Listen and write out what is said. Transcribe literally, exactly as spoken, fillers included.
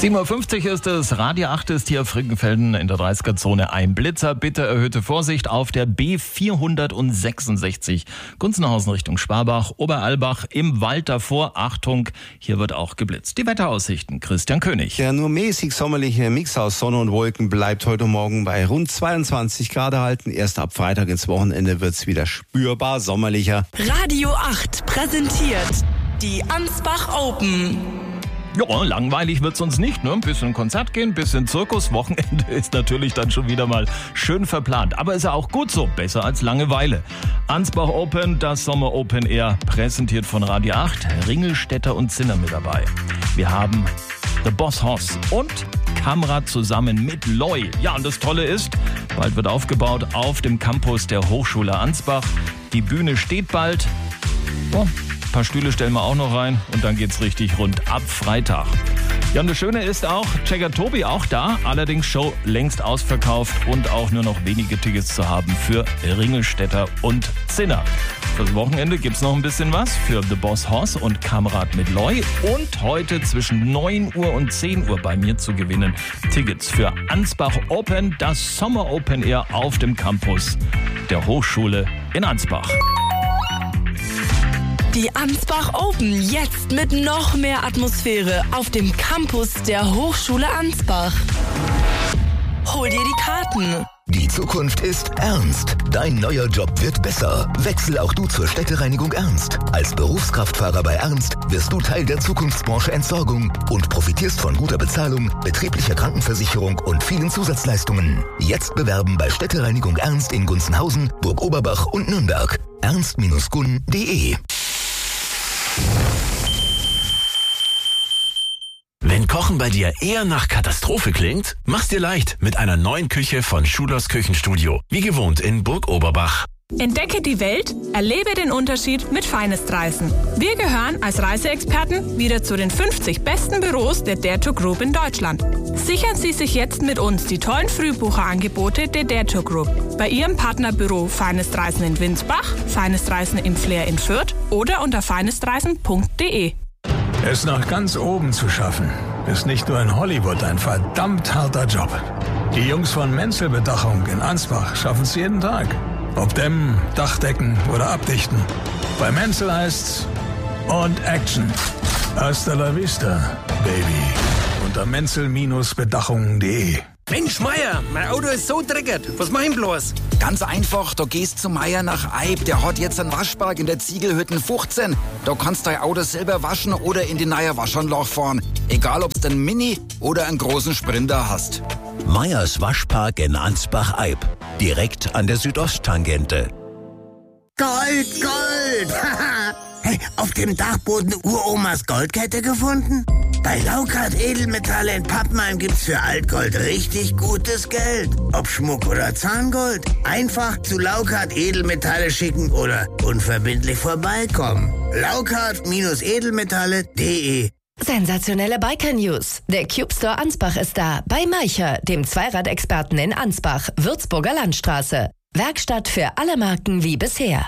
sieben Uhr fünfzig ist es, Radio acht ist hier, Frickenfelden in der dreißiger-Zone. Ein Blitzer, bitte erhöhte Vorsicht auf der B vierhundertsechsundsechzig. Gunzenhausen Richtung Schwabach, Oberalbach, im Wald davor. Achtung, hier wird auch geblitzt. Die Wetteraussichten, Christian König. Der nur mäßig sommerliche Mix aus Sonne und Wolken bleibt heute Morgen bei rund zweiundzwanzig Grad halten. Erst ab Freitag ins Wochenende wird es wieder spürbar sommerlicher. Radio acht präsentiert die Ansbach Open. Ja, langweilig wird's uns nicht, ne? Ein bisschen Konzert gehen, ein bisschen Zirkus. Wochenende ist natürlich dann schon wieder mal schön verplant. Aber ist ja auch gut so, besser als Langeweile. Ansbach Open, das Sommer Open Air, präsentiert von Radio acht, Ringelstetter und Zinner mit dabei. Wir haben The Boss Hoss und Kamrat zusammen mit Loy. Ja, und das Tolle ist, bald wird aufgebaut auf dem Campus der Hochschule Ansbach. Die Bühne steht bald. Oh. Ein paar Stühle stellen wir auch noch rein und dann geht's richtig rund ab Freitag. Ja, und das Schöne ist auch, Checker Tobi auch da, allerdings Show längst ausverkauft und auch nur noch wenige Tickets zu haben für Ringelstetter und Zinner. Fürs Wochenende gibt's noch ein bisschen was für The Boss Hoss und Kamrat mit Loy und heute zwischen neun Uhr und zehn Uhr bei mir zu gewinnen Tickets für Ansbach Open, das Sommer Open Air auf dem Campus der Hochschule in Ansbach. Die Ansbach Open jetzt mit noch mehr Atmosphäre auf dem Campus der Hochschule Ansbach. Hol dir die Karten. Die Zukunft ist ernst. Dein neuer Job wird besser. Wechsel auch du zur Städtereinigung Ernst. Als Berufskraftfahrer bei Ernst wirst du Teil der Zukunftsbranche Entsorgung und profitierst von guter Bezahlung, betrieblicher Krankenversicherung und vielen Zusatzleistungen. Jetzt bewerben bei Städtereinigung Ernst in Gunzenhausen, Burg Oberbach und Nürnberg. ernst Bindestrich gun punkt de. Wenn Kochen bei dir eher nach Katastrophe klingt, mach's dir leicht mit einer neuen Küche von Schulers Küchenstudio. Wie gewohnt in Burg Oberbach. Entdecke die Welt, erlebe den Unterschied mit Finest-Reisen. Wir gehören als Reiseexperten wieder zu den fünfzig besten Büros der Derto Group in Deutschland. Sichern Sie sich jetzt mit uns die tollen Frühbucherangebote der Derto Group bei Ihrem Partnerbüro Finest Reisen in Winsbach, Finest Reisen im Flair in Fürth oder unter finestreisen punkt de. Es nach ganz oben zu schaffen, ist nicht nur in Hollywood ein verdammt harter Job. Die Jungs von Menzel Bedachung in Ansbach schaffen es jeden Tag. Ob dämmen, Dachdecken oder abdichten. Bei Menzel heißt's und Action. Hasta la vista, Baby. Unter menzel Bindestrich bedachung punkt de. Mensch, Meier, mein Auto ist so dreckig. Was mach ich denn bloß? Ganz einfach, du gehst zu Meier nach Eib. Der hat jetzt einen Waschpark in der Ziegelhütten fünfzehn. Da kannst du dein Auto selber waschen oder in die neue Waschanlage fahren. Egal, ob du einen Mini oder einen großen Sprinter hast. Meyers Waschpark in Ansbach-Eib. Direkt an der Südosttangente. Gold, Gold! Hey, auf dem Dachboden Uromas Goldkette gefunden? Bei Laukart Edelmetalle in Pappenheim gibt's für Altgold richtig gutes Geld. Ob Schmuck oder Zahngold. Einfach zu Laukart Edelmetalle schicken oder unverbindlich vorbeikommen. Laukart Edelmetalle punkt de. Sensationelle Biker-News. Der Cube Store Ansbach ist da. Bei Meicher, dem Zweiradexperten in Ansbach, Würzburger Landstraße. Werkstatt für alle Marken wie bisher.